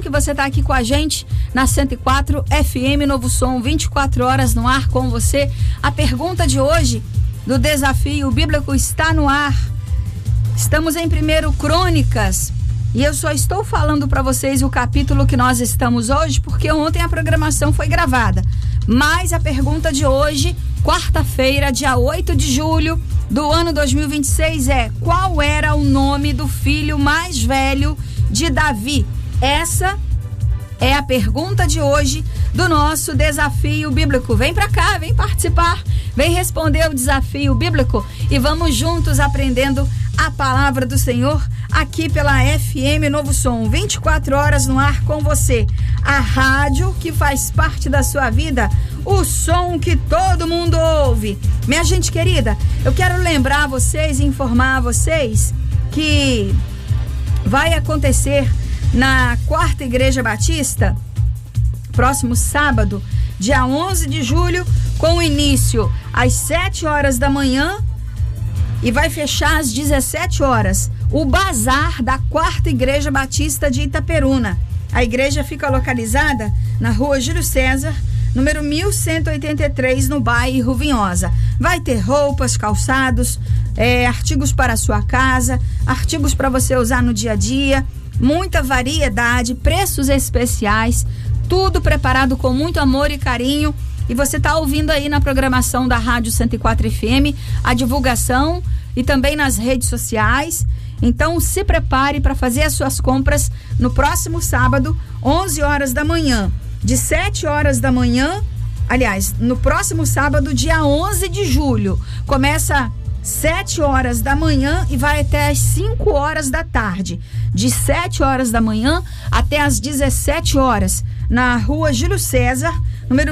que você está aqui com a gente na 104 FM Novo Som, 24 horas no ar com você. A pergunta de hoje do desafio bíblico está no ar. Estamos em 1 Crônicas e eu só estou falando para vocês o capítulo que nós estamos hoje porque ontem a programação foi gravada. Mas a pergunta de hoje, quarta-feira, dia 8 de julho do ano 2026 é: qual era o nome do filho mais velho de Davi? Essa é a pergunta de hoje do nosso desafio bíblico. Vem pra cá, vem participar, vem responder o desafio bíblico e vamos juntos aprendendo a palavra do Senhor aqui pela FM Novo Som, 24 horas no ar com você. A rádio que faz parte da sua vida, o som que todo mundo ouve. Minha gente querida, eu quero lembrar vocês e informar vocês que vai acontecer na 4ª Igreja Batista, próximo sábado, dia 11 de julho, com início às 7 horas da manhã e vai fechar às 17 horas, o bazar da 4ª Igreja Batista de Itaperuna. A igreja fica localizada na rua Júlio César, número 1183, no bairro Vinhosa. Vai ter roupas, calçados, artigos para a sua casa, artigos para você usar no dia a dia, muita variedade, preços especiais, tudo preparado com muito amor e carinho. E você está ouvindo aí na programação da Rádio 104 FM a divulgação e também nas redes sociais. Então se prepare para fazer as suas compras no próximo sábado, 11 horas da manhã. De 7 horas da manhã, aliás, no próximo sábado, dia 11 de julho. Começa 7 horas da manhã e vai até as 5 horas da tarde. De 7 horas da manhã até as 17 horas, na rua Júlio César, número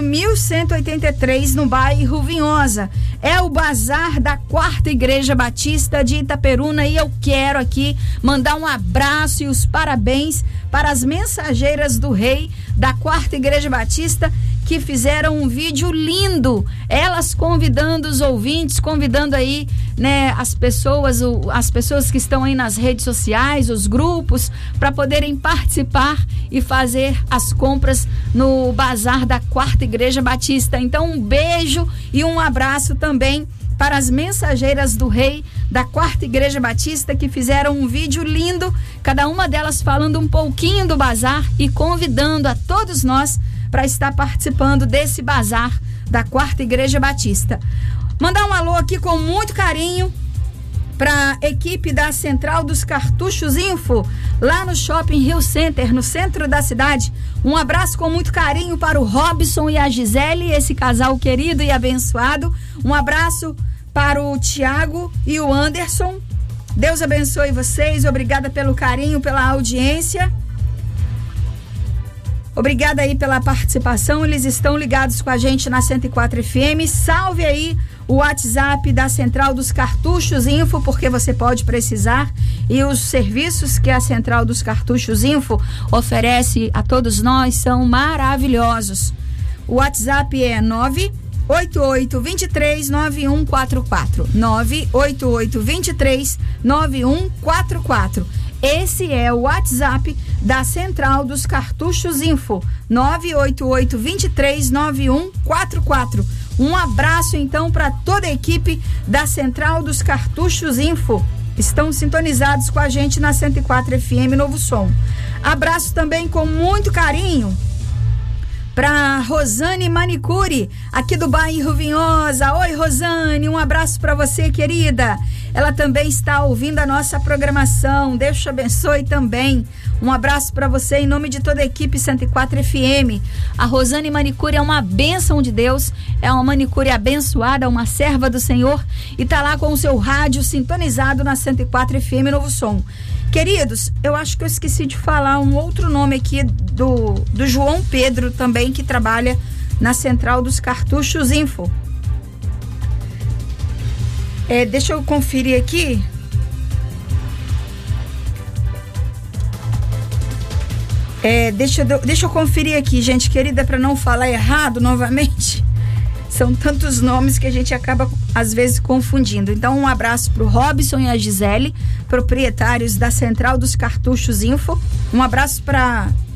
1183, no bairro Vinhosa. É o bazar da 4ª Igreja Batista de Itaperuna e eu quero aqui mandar um abraço e os parabéns para as mensageiras do Rei da 4ª Igreja Batista que fizeram um vídeo lindo, elas convidando os ouvintes, convidando aí, né, as pessoas que estão aí nas redes sociais, os grupos, para poderem participar e fazer as compras no bazar da 4ª Igreja Batista. Então um beijo e um abraço também para as mensageiras do Rei da 4ª Igreja Batista que fizeram um vídeo lindo, cada uma delas falando um pouquinho do bazar e convidando a todos nós para estar participando desse bazar da 4ª Igreja Batista. Mandar um alô aqui com muito carinho para a equipe da Central dos Cartuchos Info, lá no Shopping Rio Center, no centro da cidade. Um abraço com muito carinho para o Robson e a Gisele, esse casal querido e abençoado. Um abraço para o Tiago e o Anderson. Deus abençoe vocês, obrigada pelo carinho, pela audiência. Obrigada aí pela participação, eles estão ligados com a gente na 104 FM. Salve aí o WhatsApp da Central dos Cartuchos Info, porque você pode precisar, e os serviços que a Central dos Cartuchos Info oferece a todos nós são maravilhosos. O WhatsApp é 988239144, 988239144. Esse é o WhatsApp da Central dos Cartuchos Info, 988239144. Um abraço então para toda a equipe da Central dos Cartuchos Info. Estão sintonizados com a gente na 104 FM Novo Som. Abraço também com muito carinho para Rosane Manicure, aqui do bairro Vinhosa. Oi, Rosane, um abraço para você, querida. Ela também está ouvindo a nossa programação. Deus te abençoe também. Um abraço para você em nome de toda a equipe 104 FM. A Rosane Manicure é uma bênção de Deus, é uma manicure abençoada, uma serva do Senhor e está lá com o seu rádio sintonizado na 104 FM Novo Som. Queridos, eu acho que eu esqueci de falar um outro nome aqui do João Pedro também, que trabalha na Central dos Cartuchos Info. Deixa eu conferir aqui. Deixa eu conferir aqui, gente querida, para não falar errado novamente. São tantos nomes que a gente acaba, às vezes, confundindo. Então, um abraço para o Robson e a Gisele, proprietários da Central dos Cartuchos Info. Um abraço para